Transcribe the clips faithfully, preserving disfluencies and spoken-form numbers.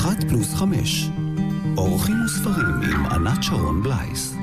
אחת פלוס חמש. אורחים וספרים עם ענת שרון בלייס.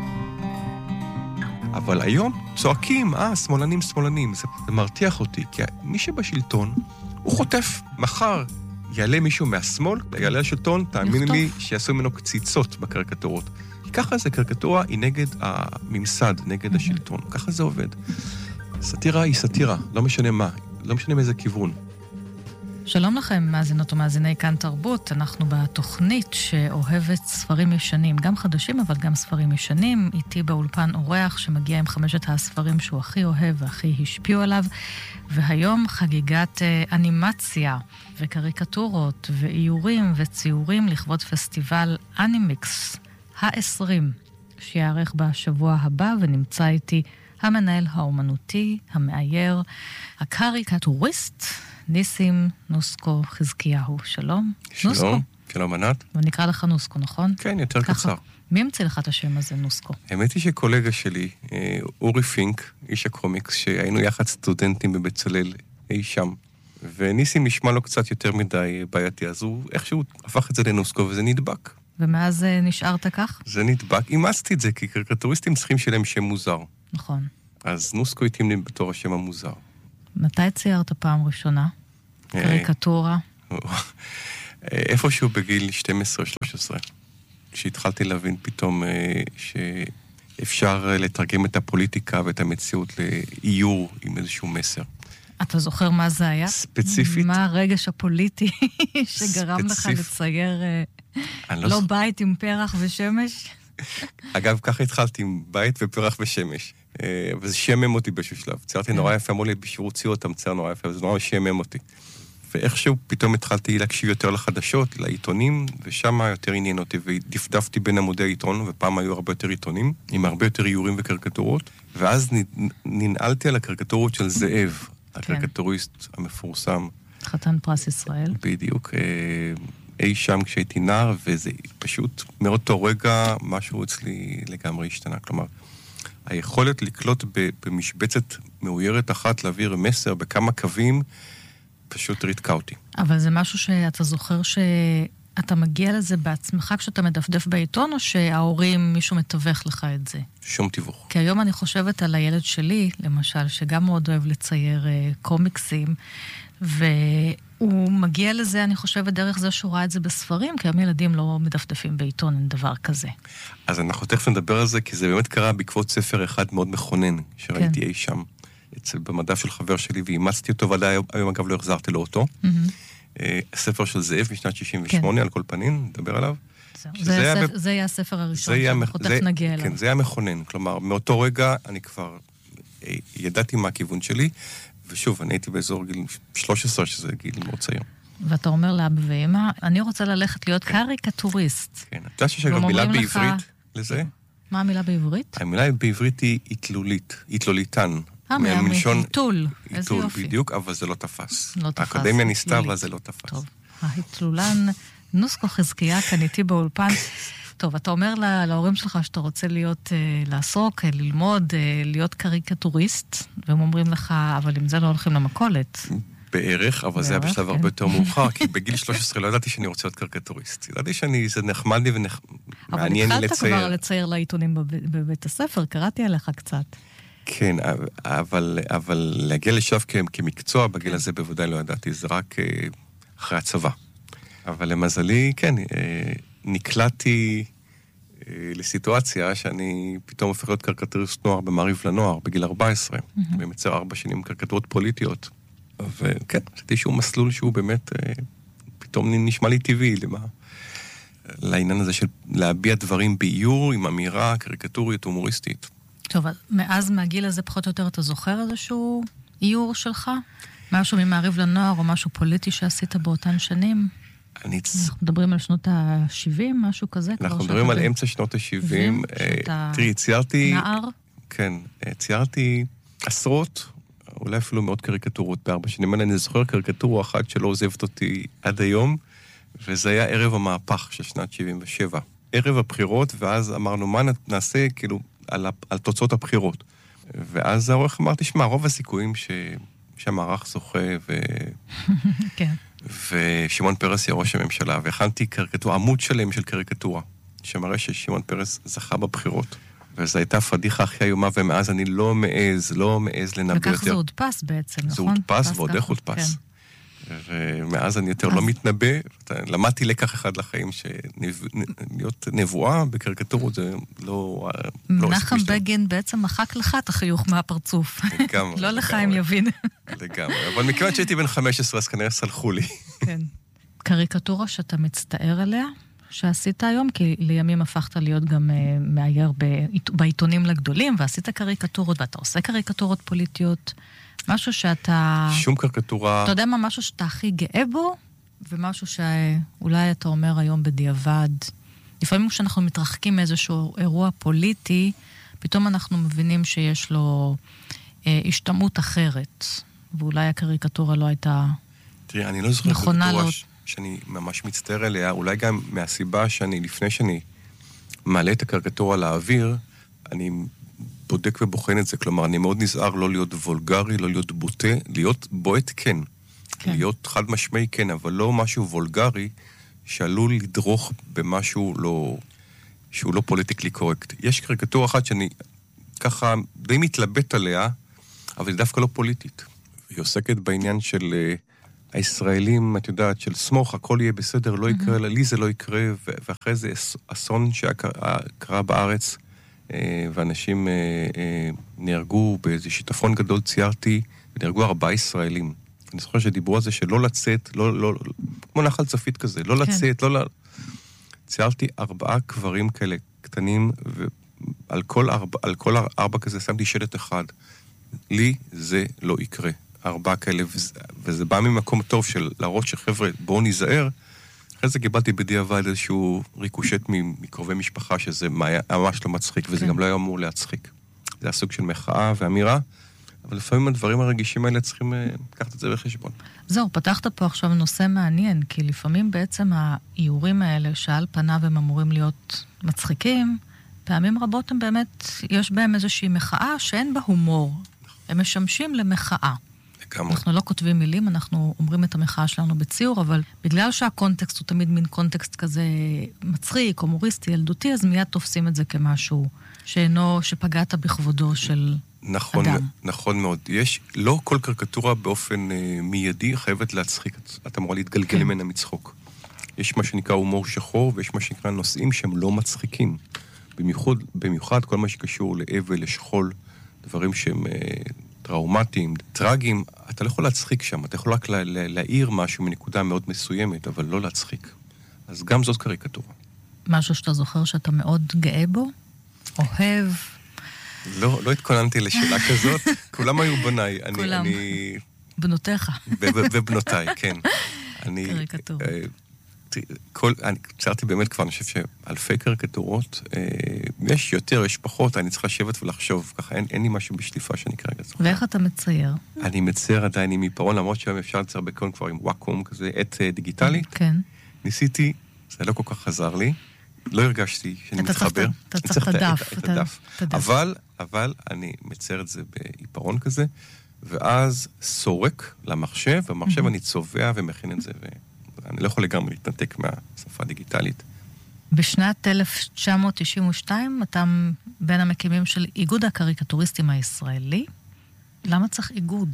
אבל היום צועקים, אה, שמאלנים, שמאלנים. זה, זה מרתיח אותי, כי מי שבשלטון הוא חוטף. מחר יעלה מישהו מהשמאל, יעלה לשלטון, תאמיני לי שיעשו ממנו קציצות בקריקטורות. ככה זה, קריקטורה היא נגד הממסד, נגד השלטון. ככה זה עובד. סאטירה היא סאטירה, לא משנה מה, לא משנה מאיזה כיוון. שלום לכם, מאזינות ומאזיני כאן תרבות. אנחנו בתוכנית שאוהבת ספרים ישנים, גם חדשים אבל גם ספרים ישנים. איתי באולפן אורח שמגיע עם חמשת הספרים שהוא הכי אוהב והכי השפיעו עליו. והיום חגיגת אנימציה וקריקטורות ואיורים וציורים לכבוד פסטיבל אנימיקס העשרים, שיערך בשבוע הבא, ונמצא איתי המנהל האומנותי, המאייר, הקריקטוריסט, ניסים נוסקו חזקיהו. שלום. שלום. נוסקו. שלום ענת. ונקרא לך נוסקו, נכון? כן, יותר ככה. קצר. מי המציא לך את השם הזה, נוסקו? האמת היא שקולגה שלי, אורי פינק, איש הקומיקס, שהיינו יחד סטודנטים בבצלאל אי שם, וניסים נשמע לו קצת יותר מדי בעייתי, אז הוא איכשהו הפך את זה לנוסקו, וזה נדבק. ומאז נשארת כך? זה נדבק. אימצתי את זה, כי קריקטוריסטים צריכים שלהם שם מוזר. נכון. אז נוסקו התאים לי בתור השם המוזר. מתי ציירת פעם ראשונה? קריקטורה? איפשהו בגיל שתים עשרה שלוש עשרה, כשהתחלתי להבין פתאום שאפשר לתרגם את הפוליטיקה ואת המציאות לאיור עם איזשהו מסר. אתה זוכר מה זה היה? ספציפית? מה הרגש הפוליטי שגרם לך לצייר לא בית עם פרח ושמש? אגב, ככה התחלתי עם בית ופרח ושמש. וזה שמם אותי באיזשהו שלב. ציירתי נורא יפה, אמרו לי, בשביל ציור אתה מצייר נורא יפה, וזה נורא שמם אותי. ואיכשהו פתאום התחלתי להקשיב יותר לחדשות, לעיתונים, ושם יותר עניין אותי, ודפדפתי בין עמודי העיתון, ופעם היו הרבה יותר עיתונים, עם הרבה יותר איורים וקריקטורות, ואז ננעלתי על הקריקטורות של זאב, הקריקטוריסט המפורסם. חתן פרס ישראל. בדיוק, אי שם כשהייתי נער, וזה פשוט מאותו רגע משהו אצלי לגמרי השתנה. כלומר, היכולת לקלוט במשבצת מאוירת אחת, להעביר מסר בכמה קווים, פשוט ריתקה אותי. אבל זה משהו שאתה זוכר שאתה מגיע לזה בעצמך כשאתה מדפדף בעיתון, או שההורים, מישהו מתווך לך את זה? שום תיווך. כי היום אני חושבת על הילד שלי, למשל, שגם מאוד אוהב לצייר קומיקסים, והוא מגיע לזה, אני חושבת, דרך זה שהוא ראה את זה בספרים, כי היום ילדים לא מדפדפים בעיתון, אין דבר כזה. אז אנחנו תכף נדבר על זה, כי זה באמת קרה בעקבות ספר אחד מאוד מכונן, שראיתי אי שם. אצל במדף של חבר שלי, ואימצתי אותו, ועדיין היום אגב לא החזרתי לו אותו. הספר של זאב משנת שישים ושמונה, על כל פנים, נדבר עליו. זה היה הספר הראשון, שאנחנו תכף נגיע אליו. כן, זה היה מכונן. כלומר, מאותו רגע אני כבר ידעתי מה הכיוון שלי, ושוב, אני הייתי באזור גיל שלוש עשרה, שזה גיל מאוד צעיר. ואתה אומר לאבא ואמא, אני רוצה ללכת להיות קריקטוריסט. כן, אתה יודע שיש אגב מילה בעברית לזה? מה המילה בעברית? המילה בעברית היא התלולית, התלוליתן. אה, מהעיתול. איזה יופי. בדיוק, אבל זה לא תפס. לא תפס. האקדמיה ניסתה, אבל זה לא תפס. טוב, ההתלולן נוסקו חזקיה כאן איתי באולפן. טוב, אתה אומר להורים שלך שאתה רוצה להיות, לעסוק, ללמוד, להיות קריקטוריסט, והם אומרים לך, אבל אם זה לא הולכים למכולת. בערך, אבל זה היה בשלב הרבה יותר מאוחר, כי בגיל שלוש עשרה לא ידעתי שאני רוצה להיות קריקטוריסט. ידעתי שאני, זה נחמד לי ומעניין לי לצייר. אבל התחלת כבר לצייר לעיתונים בבית הספר, קראתי עליך קצת. כן, אבל, אבל להגיע לשם כמקצוע בגיל הזה בוודאי לא ידעתי, זה רק אחרי הצבא. אבל למזלי, כן, נקלעתי לסיטואציה שאני פתאום הופך להיות קריקטוריסט נוער במעריב לנוער בגיל ארבע עשרה, ומצייר ארבע שנים קריקטורות פוליטיות. וכן, עשיתי שהוא מסלול שהוא באמת פתאום נשמע לי טבעי למה, לעניין הזה של להביע דברים באיור עם אמירה קריקטורית הומוריסטית. טוב, מאז מהגיל הזה פחות או יותר אתה זוכר איזשהו איור שלך? משהו ממעריב לנוער או משהו פוליטי שעשית באותן שנים? אני... אנחנו מדברים על שנות ה-שבעים, משהו כזה? אנחנו מדברים על אמצע שנות ה-שבעים. תראי, ציירתי... נער? כן, ציירתי עשרות, אולי אפילו מאות קריקטורות בארבע שנים. אני זוכר קריקטורה אחת שלא עוזבת אותי עד היום, וזה היה ערב המהפך של שנת שבעים ושבע. ערב הבחירות, ואז אמרנו, מה נעשה כאילו על, על תוצאות הבחירות? ואז העורך אמר, תשמע, רוב הסיכויים ש... שהמערך זוכה ו... כן. ושמעון פרס היה ראש הממשלה, והכנתי קריקטורה, עמוד שלם של קריקטורה, שמראה ששמעון פרס זכה בבחירות. וזו הייתה פדיחה הכי איומה, ומאז אני לא מעז, לא מעז לנבא יותר. וכך זה הודפס בעצם, נכון? זה הודפס ועוד איך הודפס. ומאז אני יותר לא מתנבא, למדתי לקח אחד לחיים, שלהיות נבואה בקריקטורות זה לא... מנחם בגין בעצם מחק לך את החיוך מהפרצוף. לגמרי. לא לחיים יבין. לגמרי, אבל מכיוון שהייתי בן חמש עשרה, אז כנראה סלחו לי. כן. קריקטורה שאתה מצטער עליה, שעשית היום, כי לימים הפכת להיות גם מאייר בעיתונים לגדולים, ועשית קריקטורות, ואתה עושה קריקטורות פוליטיות, משהו שאתה... שום קריקטורה... אתה יודע מה, משהו שאתה הכי גאה בו, ומשהו שאולי אתה אומר היום בדיעבד. לפעמים כשאנחנו מתרחקים מאיזשהו אירוע פוליטי, פתאום אנחנו מבינים שיש לו אה, השתמעות אחרת, ואולי הקריקטורה לא הייתה נכונה לו. תראי, אני לא זוכר קריקטורה ש... שאני ממש מצטער עליה, אולי גם מהסיבה שאני, לפני שאני מעלה את הקריקטורה לאוויר, אני... בודק ובוחן את זה, כלומר, אני מאוד נזהר לא להיות וולגרי, לא להיות בוטה, להיות בועט כן. כן. להיות חד משמעי כן, אבל לא משהו וולגרי שעלול לדרוך במשהו לא, שהוא לא פוליטיקלי קורקט. יש קריקטורה אחת שאני ככה די מתלבט עליה, אבל היא דווקא לא פוליטית. היא עוסקת בעניין של uh, הישראלים, את יודעת, של סמוך, הכל יהיה בסדר, לא יקרה, mm-hmm. לי זה לא יקרה, ואחרי זה אסון שקרה בארץ, ואנשים נהרגו באיזה שיטפון גדול, ציירתי, ונהרגו ארבעה ישראלים. אני זוכר שדיברו על זה שלא לצאת, לא, לא, כמו נחל צפית כזה, לא לצאת, לא ל... ציירתי ארבעה קברים כאלה קטנים, ועל כל ארבע, על כל ארבע כזה שמתי שלט אחד. לי זה לא יקרה. ארבעה כאלה, וזה, וזה בא ממקום טוב של להראות שחבר'ה, בואו ניזהר, אחרי זה קיבלתי בדיעבד איזשהו ריקושט מקרובי משפחה, שזה ממש לא מצחיק, וזה גם לא היה אמור להצחיק. זה הסוג של מחאה ואמירה, אבל לפעמים הדברים הרגישים האלה צריכים לקחת את זה בחשבון. זהו, פתחת פה עכשיו נושא מעניין, כי לפעמים בעצם האיורים האלה, שעל פניו הם אמורים להיות מצחיקים, פעמים רבות הם באמת, יש בהם איזושהי מחאה שאין בה הומור. הם משמשים למחאה. לגמרי. אנחנו לא כותבים מילים, אנחנו אומרים את המחאה שלנו בציור, אבל בגלל שהקונטקסט הוא תמיד מין קונטקסט כזה מצחיק, הומוריסטי, ילדותי, אז מיד תופסים את זה כמשהו שאינו, שפגעת בכבודו של נכון, אדם. נכון מאוד. יש, לא כל קריקטורה באופן אה, מיידי חייבת להצחיק. את אמורה להתגלגל כן. ממנה מצחוק. יש מה שנקרא הומור שחור, ויש מה שנקרא נושאים שהם לא מצחיקים. במיוחד, במיוחד כל מה שקשור לאבל, לשכול, דברים שהם... אה, טראומטיים, טרגיים, אתה לא יכול להצחיק שם, אתה יכול רק לה, לה, להעיר משהו מנקודה מאוד מסוימת, אבל לא להצחיק. אז גם זאת קריקטורה. משהו שאתה זוכר שאתה מאוד גאה בו? אוהב? לא, לא התכוננתי לשאלה כזאת, כולם היו בניי. כולם. אני, בנותיך. ובנותיי, כן. קריקטורה. כל, אני ציירתי באמת כבר, אני חושב שאלפי קריקטורות, אה, יש יותר, יש פחות, אני צריך לשבת ולחשוב, ככה אין, אין לי משהו בשליפה שאני כרגע זוכר. ואיך אתה מצייר? אני מצייר עדיין עם עיפרון, למרות שהיום אפשר לצייר בקון כבר עם וואקום כזה, עת דיגיטלית. כן. ניסיתי, זה לא כל כך חזר לי, לא הרגשתי שאני מתחבר. אתה צריך את הדף. את הדף. אבל, אבל אני מצייר את זה בעיפרון כזה, ואז סורק למחשב, והמחשב אני צובע ומכין את זה ו... אני לא יכול לגמרי להתנתק מהשפה הדיגיטלית. בשנת אלף תשע מאות תשעים ושתיים, אתה בין המקימים של איגוד הקריקטוריסטים הישראלי. למה צריך איגוד?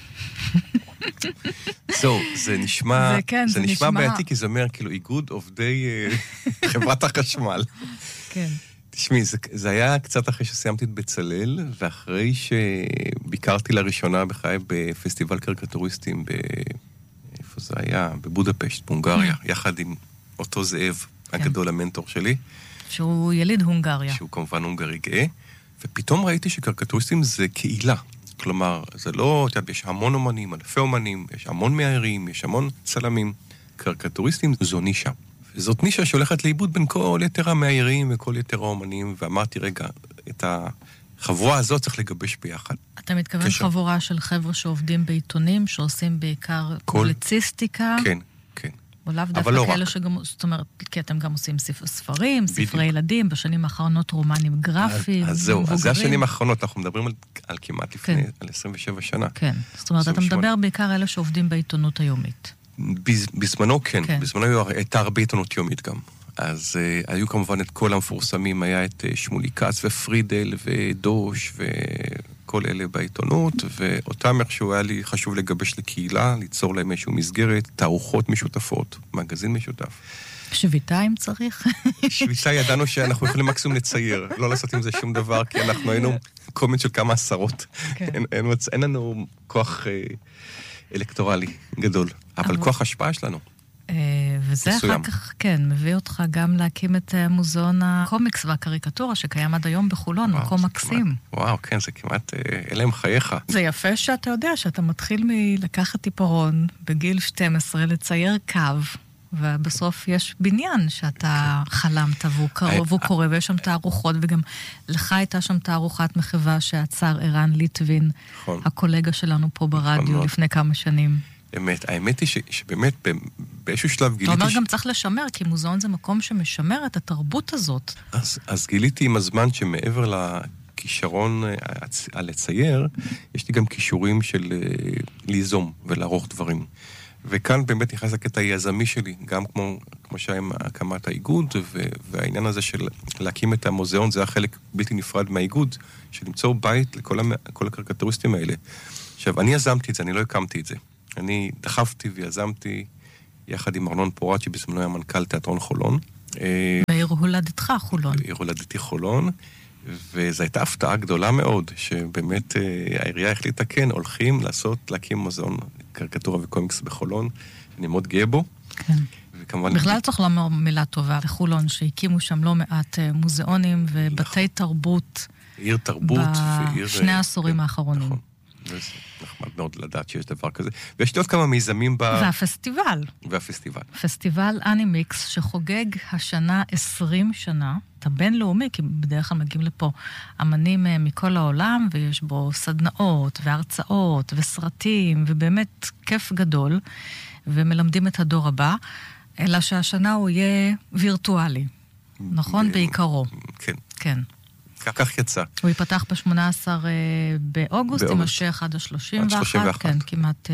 זו, זה נשמע, זה, כן, זה, זה נשמע נשמע... בעייתי, כי זה אומר, כאילו, איגוד עובדי חברת החשמל. כן. תשמעי, זה, זה היה קצת אחרי שסיימתי את בצלאל, ואחרי שביקרתי לראשונה בחיי בפסטיבל קריקטוריסטים ב... איפה זה היה? בבודפשט, בהונגריה, יחד עם אותו זאב הגדול, המנטור שלי. שהוא יליד הונגריה. שהוא כמובן הונגרי גאה. ופתאום ראיתי שקריקטוריסטים זה קהילה. כלומר, זה לא, אתה יודע, יש המון אומנים, אלפי אומנים, יש המון מאיירים, יש המון צלמים. קריקטוריסטים זו נישה. וזאת נישה שהולכת לאיבוד בין כל יתר המאיירים וכל יתר האומנים, ואמרתי, רגע, את החבורה הזאת צריך לגבש ביחד. אתה מתכוון קשר. חבורה של חבר'ה שעובדים בעיתונים, שעושים בעיקר פובליציסטיקה? כן, כן. או לאו דווקא לא כאלה שגם, זאת אומרת, כי אתם גם עושים ספרים, ספרי בדיוק. ילדים, בשנים האחרונות רומנים גרפיים, אז זהו, אז זה השנים האחרונות, אנחנו מדברים על, על כמעט לפני, כן. על עשרים ושבע שנה. כן, זאת אומרת, אתה מדבר בעיקר אלה שעובדים בעיתונות היומית. בזמנו כן, כן. בזמנו הייתה הרבה עיתונות יומית גם. אז uh, היו כמובן את כל המפורסמים, היה את uh, שמולי קץ ופרידל ודוש וכל אלה בעיתונות, ואותם איכשהו היה לי חשוב לגבש לקהילה, ליצור להם איזשהו מסגרת, תערוכות משותפות, מגזין משותף. שביתה אם צריך? שביתה ידענו שאנחנו יכולים מקסימום לצייר, לא לעשות עם זה שום דבר, כי אנחנו היינו קומץ של כמה עשרות. כן. אין, אין, אין לנו כוח uh, אלקטורלי גדול, אבל, אבל... כוח השפעה שלנו. וזה אחר כך, כן, מביא אותך גם להקים את מוזיאון הקומיקס והקריקטורה שקיים עד היום בחולון, מקום מקסים. וואו, כן, זה כמעט, אלה הם חייך. זה יפה שאתה יודע שאתה מתחיל מלקחת טיפרון בגיל שתים עשרה, לצייר קו, ובסוף יש בניין שאתה חלמת והוא קורא, ויש שם תערוכות, וגם לך הייתה שם תערוכת מחווה שעצר ערן ליטווין, הקולגה שלנו פה ברדיו לפני כמה שנים. באמת, האמת היא ש, שבאמת באיזשהו שלב גיליתי... אתה אומר גם צריך לשמר, כי מוזיאון זה מקום שמשמר את התרבות הזאת. אז, אז גיליתי עם הזמן שמעבר לכישרון הלצייר, יש לי גם כישורים של ליזום ולערוך דברים. וכאן באמת נכנס הקטע היזמי שלי, גם כמו, כמו שהיה עם הקמת האיגוד, והעניין הזה של להקים את המוזיאון, זה היה חלק בלתי נפרד מהאיגוד, של למצוא בית לכל המ... כל הקריקטוריסטים האלה. עכשיו, אני יזמתי את זה, אני לא הקמתי את זה. אני דחפתי ויזמתי יחד עם ארנון פורט, שבזמנו היה מנכ"ל תיאטרון חולון. בעיר הולדתך חולון. בעיר הולדתי חולון, וזו הייתה הפתעה גדולה מאוד, שבאמת העירייה החליטה כן, הולכים לעשות, להקים מוזיאון קריקטורה וקומיקס בחולון, אני מאוד גאה בו. כן. וכמובן... בכלל צריך לומר מילה טובה לחולון, שהקימו שם לא מעט מוזיאונים ובתי תרבות. עיר תרבות. בשני העשורים האחרונים. נכון. זה נחמד מאוד לדעת שיש דבר כזה. ויש לי עוד כמה מיזמים ב... והפסטיבל. והפסטיבל. פסטיבל אנימיקס שחוגג השנה עשרים שנה, את הבינלאומי, כי בדרך כלל מגיעים לפה אמנים מכל העולם, ויש בו סדנאות והרצאות וסרטים, ובאמת כיף גדול, ומלמדים את הדור הבא, אלא שהשנה הוא יהיה וירטואלי. נכון? בעיקרו. כן. כן. כך יצא. הוא ייפתח ב-שמונה עשר באוגוסט, יימשך עד ה-שלושים ואחת, כן, כמעט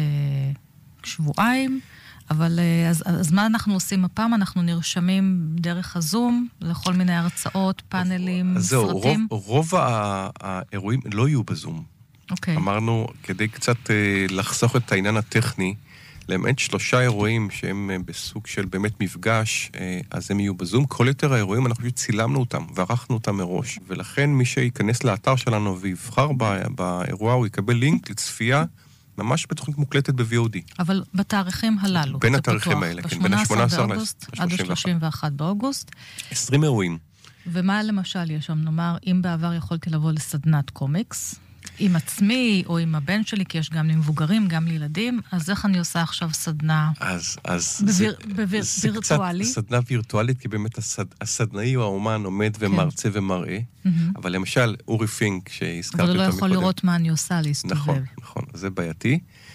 שבועיים, אבל אז, אז מה אנחנו עושים הפעם? אנחנו נרשמים דרך הזום, לכל מיני הרצאות, פאנלים, זהו, סרטים. רוב, רוב האירועים לא יהיו בזום. אוקיי. אמרנו, כדי קצת לחסוך את העניין הטכני, למעט שלושה אירועים שהם בסוג של באמת מפגש, אז הם יהיו בזום. כל יותר האירועים, אנחנו פשוט צילמנו אותם וערכנו אותם מראש. ולכן מי שייכנס לאתר שלנו ויבחר באירוע, הוא יקבל לינק לצפייה ממש בתוכנית מוקלטת ב-וי או די. אבל בתאריכים הללו. בין התאריכים האלה, כן, בין ה-שמונה עשר באוגוסט עד ה-שלושים ואחת באוגוסט. עשרים אירועים. ומה למשל יש שם? נאמר, אם בעבר יכולתי לבוא לסדנת קומיקס, עם עצמי או עם הבן שלי, כי יש גם למבוגרים, גם לילדים, אז איך אני עושה עכשיו סדנה אז, אז בביר, זה, בביר, זה וירטואלי? קצת סדנה וירטואלית, כי באמת הסד, הסדנאי או האומן עומד ומרצה כן. ומראה, mm-hmm. אבל למשל אורי פינק שהזכרתי אותו מקודם. אבל הוא לא יכול מקודם. לראות מה אני עושה להסתובב. נכון, נכון, זה בעייתי.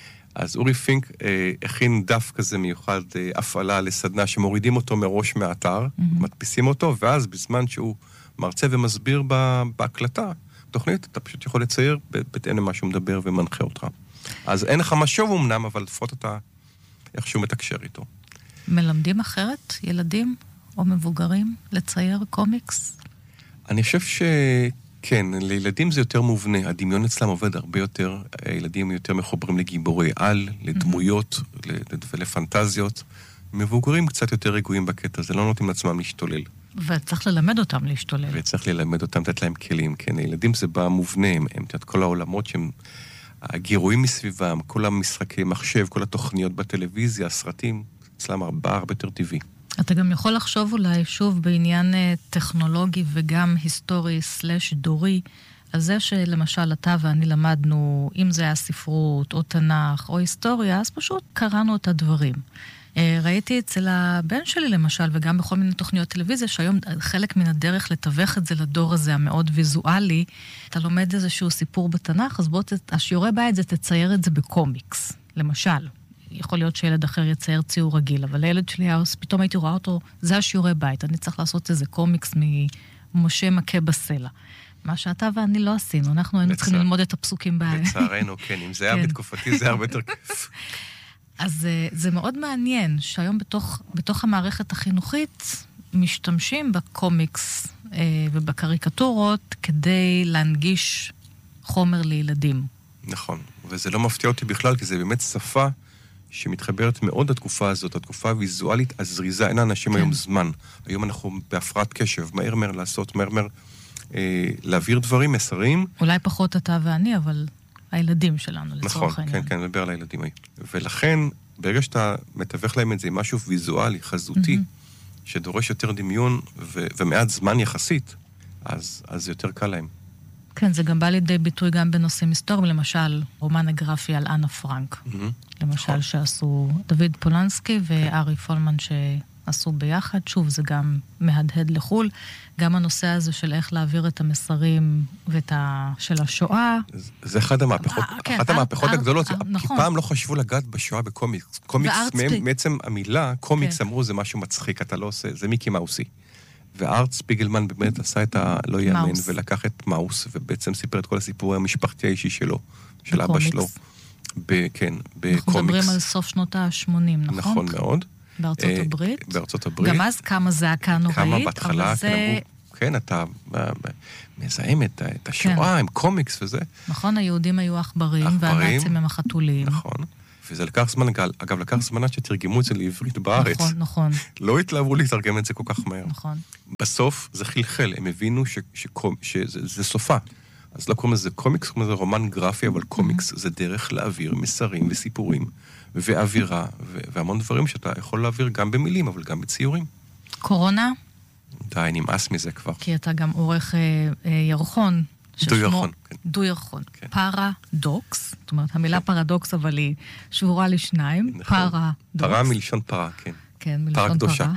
אז אורי פינק אה, הכין דף כזה מיוחד, אה, הפעלה לסדנה שמורידים אותו מראש מהאתר, mm-hmm. מדפיסים אותו, ואז בזמן שהוא מרצה ומסביר בהקלטה, תוכנית, אתה פשוט יכול לצייר בהתאם למה שהוא מדבר ומנחה אותך. אז אין לך משוב אמנם, אבל לפחות אתה איכשהו מתקשר איתו. מלמדים אחרת, ילדים או מבוגרים, לצייר קומיקס? אני חושב שכן, לילדים זה יותר מובנה. הדמיון אצלם עובד הרבה יותר, ילדים יותר מחוברים לגיבורי על, לדמויות ולפנטזיות. מבוגרים קצת יותר רגועים בקטע, זה לא נותנים לעצמם להשתולל. וצריך ללמד אותם להשתולל. וצריך ללמד אותם, לתת להם כלים, כן, הילדים זה בא מובנה, הם, הם תת כל העולמות שהם, הגירויים מסביבם, כל המשחקי מחשב, כל התוכניות בטלוויזיה, הסרטים, אצלם הרבה הרבה יותר טבעי. אתה גם יכול לחשוב אולי שוב בעניין טכנולוגי וגם היסטורי סלש דורי, על זה שלמשל אתה ואני למדנו, אם זה היה ספרות או תנ"ך או היסטוריה, אז פשוט קראנו את הדברים. ראיתי אצל הבן שלי למשל, וגם בכל מיני תוכניות טלוויזיה, שהיום חלק מן הדרך לתווך את זה לדור הזה המאוד ויזואלי, אתה לומד איזשהו סיפור בתנ"ך, אז בוא, השיעורי בית זה תצייר את זה בקומיקס, למשל. יכול להיות שילד אחר יצייר ציור רגיל, אבל לילד שלי, פתאום הייתי רואה אותו, זה השיעורי בית, אני צריך לעשות איזה קומיקס ממשה מכה בסלע. מה שאתה ואני לא עשינו, אנחנו היינו צריכים ללמוד את הפסוקים בעיה. לצערנו, כן, אם זה היה בתקופתי, זה הרבה יותר כיף. אז זה מאוד מעניין שהיום בתוך, בתוך המערכת החינוכית משתמשים בקומיקס ובקריקטורות כדי להנגיש חומר לילדים. נכון, וזה לא מפתיע אותי בכלל, כי זה באמת שפה שמתחברת מאוד לתקופה הזאת, התקופה הוויזואלית הזריזה, אין האנשים כן. היום זמן. היום אנחנו בהפרעת קשב, מהר מהר לעשות, מהר מהר אה, להעביר דברים, מסרים. אולי פחות אתה ואני, אבל הילדים שלנו, לצורך נכון, העניין. כן, כן, נדבר על הילדים היום. ולכן, ברגע שאתה מתווך להם את זה, משהו ויזואלי, חזותי, mm-hmm. שדורש יותר דמיון ו- ומעט זמן יחסית, אז, אז יותר קל להם. כן, זה גם בא לידי ביטוי גם בנושאים היסטוריים, למשל, רומן הגרפי על אנה פרנק. Mm-hmm. למשל, נכון. שעשו דוד פולנסקי וארי פולמן שעשו ביחד. שוב, זה גם מהדהד לחול. גם הנושא הזה של איך להעביר את המסרים ואת ה... של השואה. זה אחד המהפכות, אחת המהפכות הגדולות. כי פעם לא חשבו לגעת בשואה בקומיקס. קומיקס, מעצם המילה, קומיקס אמרו זה משהו מצחיק, אתה לא עושה, זה מיקי מאוסי. וארט ספיגלמן באמת עשה את הלא יאמן, ולקח את מאוס, ובעצם סיפר את כל הסיפור המשפחתי האישי שלו, של אבא שלו. כן, בקומיקס. אנחנו מדברים על סוף שנות ה-שמונים, נכון? נכון מאוד. בארצות הברית. בארצות הברית. גם אז כמה זעקה נוראית. כמה בהתחלה, כן אמרו, כן, אתה מזהם את השואה עם קומיקס וזה. נכון, היהודים היו עכברים, והנאצים הם החתולים. נכון. וזה לקח זמן, אגב, לקח זמן עד שתרגמו את זה לעברית בארץ. נכון, נכון. לא התלהבו להתרגם את זה כל כך מהר. נכון. בסוף זה חלחל, הם הבינו שזה סופה. אז לא קוראים לזה קומיקס, קוראים לזה רומן גרפי, אבל קומיקס זה דרך להעביר מסרים וסיפורים, ואווירה, והמון דברים שאתה יכול להעביר גם במילים, אבל גם בציורים. קורונה? די, נמאס מזה כבר. כי אתה גם עורך ירחון. דו ירחון, כן. דו ירחון. פרדוקס, זאת אומרת, המילה פרדוקס, אבל היא שבורה לשניים. פרדוקס. פרה מלשון פרה, כן. כן, מלשון פרה.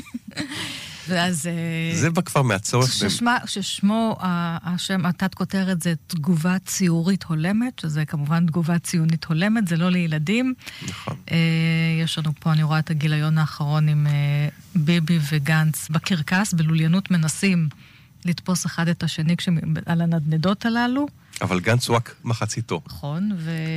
ואז... זה בא כבר מהצורך... ששמו, השם, התת כותרת זה תגובה ציורית הולמת, שזה כמובן תגובה ציונית הולמת, זה לא לילדים. נכון. יש לנו פה, אני רואה את הגיליון האחרון עם ביבי וגנץ בקרקס, בלוליינות מנסים לתפוס אחד את השני על הנדנדות הללו. אבל גנץ הוא רק מחציתו. נכון,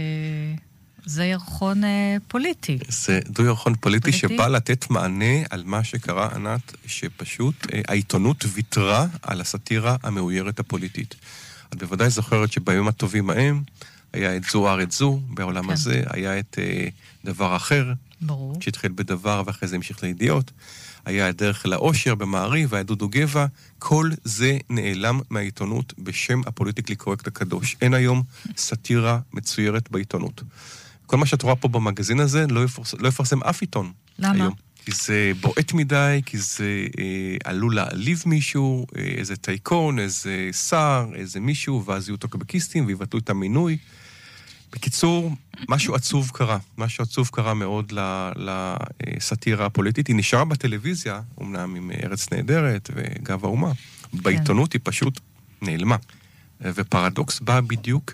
וזה ירחון פוליטי. זה דו ירחון פוליטי שבא לתת מענה על מה שקרה, ענת, שפשוט העיתונות ויתרה על הסאטירה המאוירת הפוליטית. את בוודאי זוכרת שביום הטובים ההם היה את זו ארץ זו, בעולם כן. הזה היה את uh, דבר אחר, ברור. שהתחיל בדבר ואחרי זה המשיך לידיעות. היה הדרך לאושר במעריב, והיה דודו גבע, כל זה נעלם מהעיתונות בשם הפוליטיקלי קורקט הקדוש. אין היום סאטירה מצוירת בעיתונות. כל מה שאת רואה פה במגזין הזה לא יפרס, לא יפרסם אף עיתון. למה? היום. כי זה בועט מדי, כי זה אה, עלול להעליב מישהו, אה, איזה טייקון, איזה שר, איזה מישהו, ואז יהיו טוקבקיסטים ויבטלו את המינוי. בקיצור, משהו עצוב קרה, משהו עצוב קרה מאוד לסאטירה הפוליטית. היא נשארה בטלוויזיה, אומנם עם ארץ נהדרת וגב האומה. כן. בעיתונות היא פשוט נעלמה. ופרדוקס בא בדיוק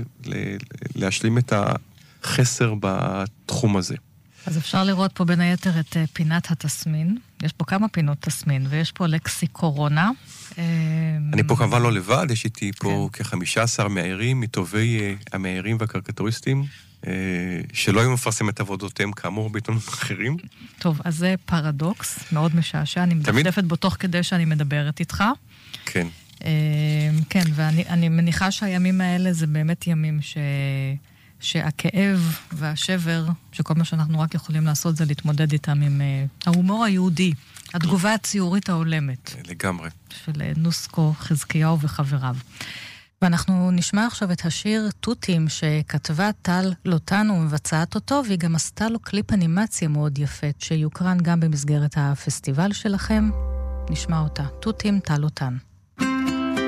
להשלים את החסר בתחום הזה. אז אפשר לראות פה בין היתר את פינת התסמין. יש פה כמה פינות תסמין, ויש פה לקסיקורונה. אני פה כמובן לא לבד, יש איתי פה כ-חמישה עשר מאיירים, מטובי המאיירים והקריקטוריסטים, שלא היו מפרסם את עבודותיהם כאמור בעיתונים אחרים. טוב, אז זה פרדוקס, מאוד משעשע. אני מדפדפת בו תוך כדי שאני מדברת איתך. כן. כן, ואני מניחה שהימים האלה זה באמת ימים ש... שהכאב והשבר, שכל מה שאנחנו רק יכולים לעשות זה להתמודד איתם עם ההומור היהודי, התגובה הציורית ההולמת. לגמרי. של נוסקו, חזקיהו וחבריו. ואנחנו נשמע עכשיו את השיר טוטים שכתבה טל לוטן ומבצעת אותו, והיא גם עשתה לו קליפ אנימציה מאוד יפה, שיוקרן גם במסגרת הפסטיבל שלכם. נשמע אותה. טוטים, טל לוטן.